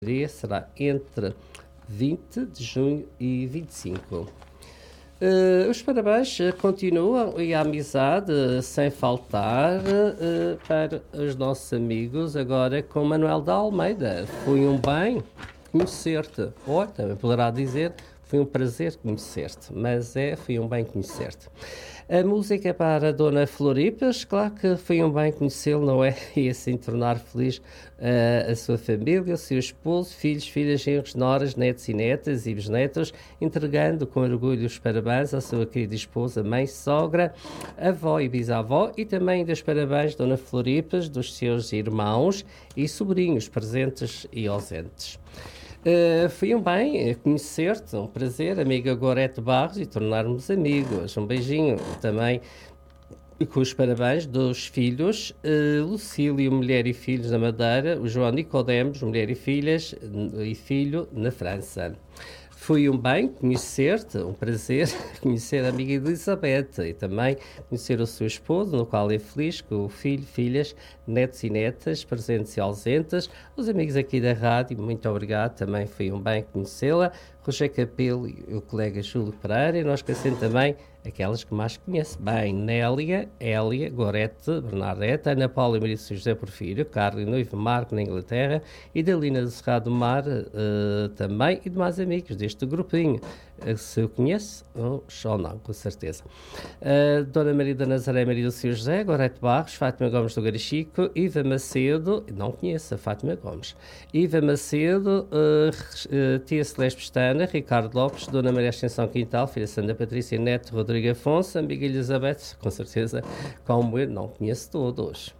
será entre 20 de junho e 25. Os parabéns continuam e a amizade sem faltar para os nossos amigos, agora com Manuel da Almeida. Foi um bem conhecer-te. Ou também poderá dizer, foi um prazer conhecer-te, mas foi um bem conhecer-te. A música para a Dona Floripas, claro que foi um bem conhecê-lo, não é? E assim tornar feliz a sua família, o seu esposo, filhos, filhas, genros, noras, netos e netas e bisnetos, entregando com orgulho os parabéns à sua querida esposa, mãe, sogra, avó e bisavó, e também dos parabéns Dona Floripas, dos seus irmãos e sobrinhos presentes e ausentes. Foi um bem conhecer-te, um prazer, amiga Gorete Barros, e tornarmos amigos. Um beijinho também com os parabéns dos filhos, Lucílio, mulher e filhos na Madeira, o João Nicodemos, mulher e filhas e filho na França. Foi um bem conhecer-te, um prazer conhecer a amiga Elizabeth e também conhecer o seu esposo, no qual é feliz, com o filho, filhas, netos e netas, presentes e ausentes. Os amigos aqui da rádio, muito obrigado, também foi um bem conhecê-la. Rogério Capelo e o colega Júlio Pereira, e nós conhecemos também aquelas que mais conhece bem: Nélia, Hélia, Gorete, Bernadette, Ana Paula e Maria José Porfírio, Carlos e Noivo Marco na Inglaterra, e Dalina do Cerrado do Mar também, e demais amigos deste grupinho. Se eu conheço, ou não, com certeza. Dona Maria da Nazaré, Maria do Sr. José, Gorete Barros, Fátima Gomes do Garichico, Iva Macedo, não conheço a Fátima Gomes, Iva Macedo, Tia Celeste Pestana, Ricardo Lopes, Dona Maria Ascensão Quintal, Filha Sandra Patrícia, Neto Rodrigo Afonso, amiga Elizabeth, com certeza, como eu, não conheço todos.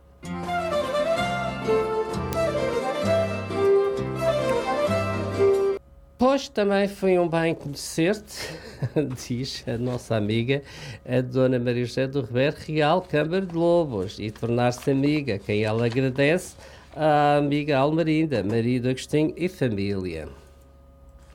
Pois também foi um bem conhecer-te, diz a nossa amiga, a Dona Maria José do Ribeiro Real, Câmara de Lobos, e tornar-se amiga, quem ela agradece, a amiga Almarinda, marido Agostinho e família.